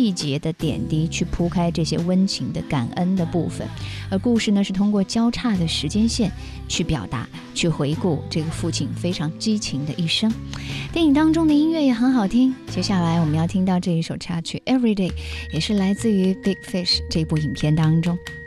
细节的点滴去铺开这些温情的感恩的部分，而故事呢是通过交叉的时间线去表达，去回顾这个父亲非常激情的一生。电影当中的音乐也很好听，接下来我们要听到这一首插曲 Everyday， 也是来自于 Big Fish 这部影片当中。